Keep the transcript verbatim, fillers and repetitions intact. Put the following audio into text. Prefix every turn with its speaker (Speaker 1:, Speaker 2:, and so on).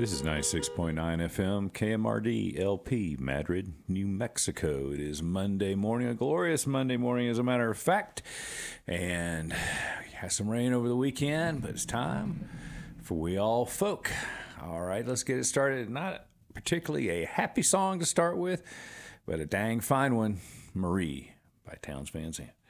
Speaker 1: This is ninety-six point nine F M, K M R D, L P, Madrid, New Mexico. It is Monday morning, a glorious Monday morning, as a matter of fact. And we had some rain over the weekend, but it's time for We All Folk. All right, let's get it started. Not particularly a happy song to start with, but a dang fine one, Marie by Townes Van Zandt.